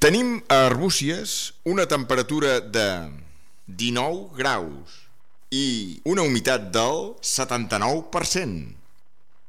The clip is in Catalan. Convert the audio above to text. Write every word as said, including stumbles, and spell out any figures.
Tenim a Arbúcies una temperatura de dinou graus i una humitat del setanta-nou per cent.